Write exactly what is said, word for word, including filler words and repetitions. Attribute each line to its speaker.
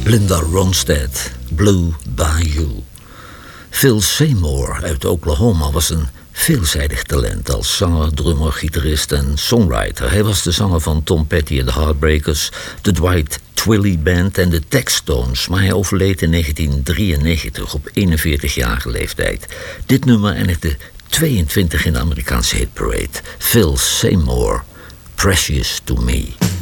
Speaker 1: Linda Ronstadt, Blue Bayou. Phil Seymour uit Oklahoma was een veelzijdig talent als zanger, drummer, gitarist en songwriter. Hij was de zanger van Tom Petty en de Heartbreakers, de Dwight Twilley Band en de Textones, maar hij overleed in negentien drieënnegentig op eenenveertigjarige leeftijd. Dit nummer eindigde tweeëntwintig in de Amerikaanse hitparade. Phil Seymour, Precious to Me.